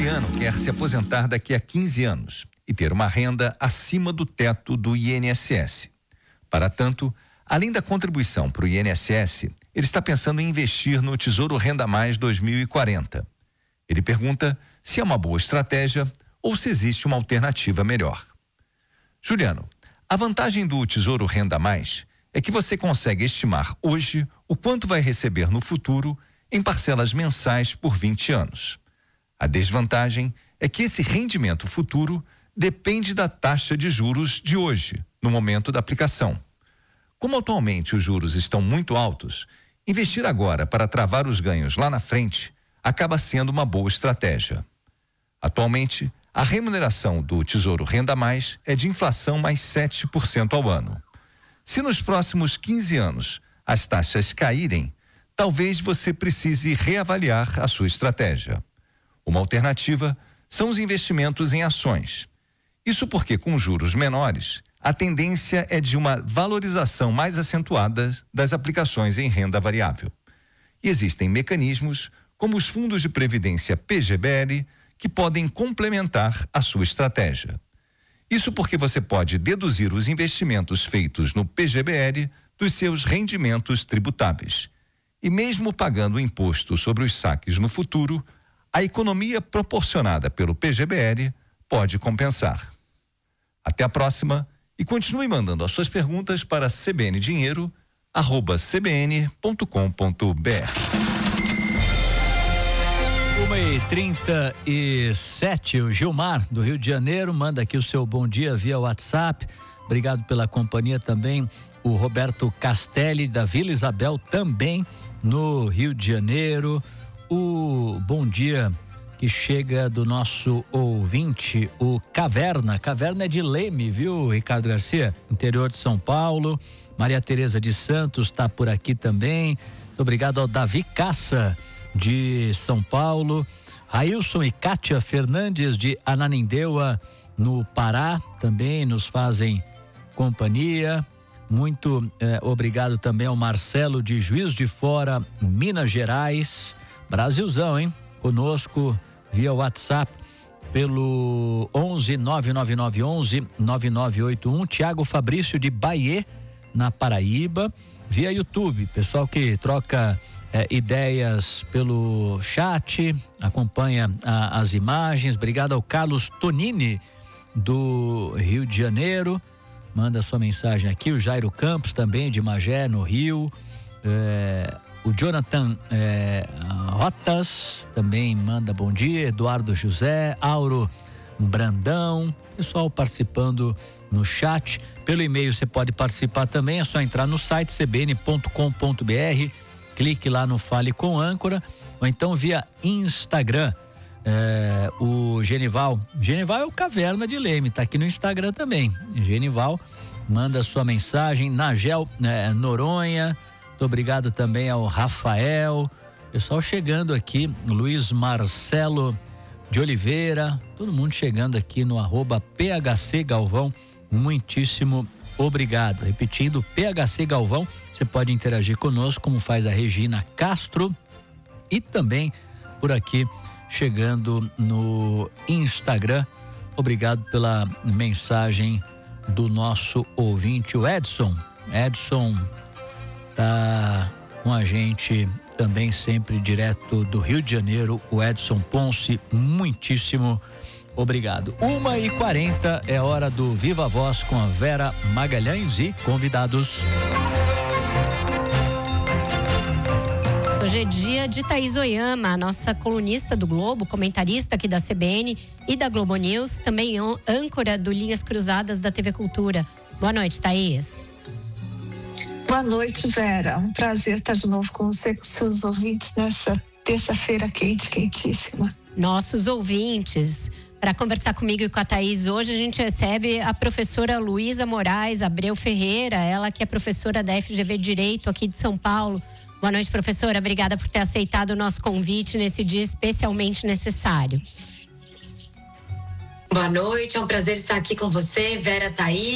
Juliano quer se aposentar daqui a 15 anos e ter uma renda acima do teto do INSS. Para tanto, além da contribuição para o INSS, ele está pensando em investir no Tesouro Renda Mais 2040. Ele pergunta se é uma boa estratégia ou se existe uma alternativa melhor. Juliano, a vantagem do Tesouro Renda Mais é que você consegue estimar hoje o quanto vai receber no futuro em parcelas mensais por 20 anos. A desvantagem é que esse rendimento futuro depende da taxa de juros de hoje, no momento da aplicação. Como atualmente os juros estão muito altos, investir agora para travar os ganhos lá na frente acaba sendo uma boa estratégia. Atualmente, a remuneração do Tesouro Renda Mais é de inflação mais 7% ao ano. Se nos próximos 15 anos as taxas caírem, talvez você precise reavaliar a sua estratégia. Uma alternativa são os investimentos em ações. Isso porque, com juros menores, a tendência é de uma valorização mais acentuada das aplicações em renda variável. E existem mecanismos, como os fundos de previdência PGBL, que podem complementar a sua estratégia. Isso porque você pode deduzir os investimentos feitos no PGBL dos seus rendimentos tributáveis. E mesmo pagando o imposto sobre os saques no futuro, a economia proporcionada pelo PGBL pode compensar. Até a próxima e continue mandando as suas perguntas para cbndinheiro@cbn.com.br. 1h37, o Gilmar, do Rio de Janeiro, manda aqui o seu bom dia via WhatsApp. Obrigado pela companhia também. O Roberto Castelli, da Vila Isabel, também no Rio de Janeiro. O bom dia que chega do nosso ouvinte, o Caverna. Caverna é de Leme, viu, Ricardo Garcia? Interior de São Paulo. Maria Tereza de Santos está por aqui também. Muito obrigado ao Davi Caça, de São Paulo. Railson e Kátia Fernandes, de Ananindeua, no Pará, também nos fazem companhia. Muito obrigado também ao Marcelo, de Juiz de Fora, Minas Gerais. Brasilzão, hein? Conosco via WhatsApp pelo 11 99911 9981. Tiago Fabrício, de Bahia, na Paraíba. Via YouTube, pessoal que troca ideias pelo chat, acompanha as imagens. Obrigado ao Carlos Tonini, do Rio de Janeiro, manda sua mensagem aqui. O Jairo Campos, também de Magé, no Rio. O Jonathan Rotas também manda bom dia. Eduardo José, Auro Brandão, pessoal participando no chat. Pelo e-mail você pode participar também, é só entrar no site cbn.com.br, clique lá no Fale com Âncora, ou então via Instagram. O Genival é o Caverna de Leme, tá aqui no Instagram também. Genival manda sua mensagem. Nagel Noronha, muito obrigado também ao Rafael, pessoal chegando aqui. Luiz Marcelo de Oliveira, todo mundo chegando aqui no @PHC Galvão, muitíssimo obrigado. Repetindo, PHC Galvão, você pode interagir conosco, como faz a Regina Castro, e também por aqui chegando no Instagram. Obrigado pela mensagem do nosso ouvinte, o Edson. Edson tá com a gente também, sempre direto do Rio de Janeiro, o Edson Ponce, muitíssimo obrigado. 1h40 é hora do Viva Voz com a Vera Magalhães e convidados. Hoje é dia de Thaís Oyama, a nossa colunista do Globo, comentarista aqui da CBN e da Globo News, também âncora do Linhas Cruzadas da TV Cultura. Boa noite, Thaís. Boa noite, Vera. Um prazer estar de novo com você, com seus ouvintes nessa terça-feira quentíssima. Nossos ouvintes, para conversar comigo e com a Thaís hoje, a gente recebe a professora Luísa Moraes Abreu Ferreira, ela que é professora da FGV Direito aqui de São Paulo. Boa noite, professora. Obrigada por ter aceitado o nosso convite nesse dia especialmente necessário. Boa noite, é um prazer estar aqui com você, Vera, Thaís.